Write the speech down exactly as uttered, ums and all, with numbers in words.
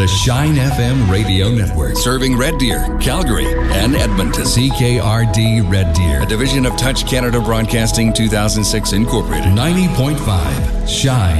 the Shine F M radio network. Serving Red Deer, Calgary, and Edmonton. C K R D Red Deer. A division of Touch Canada Broadcasting two thousand six Incorporated. ninety point five Shine.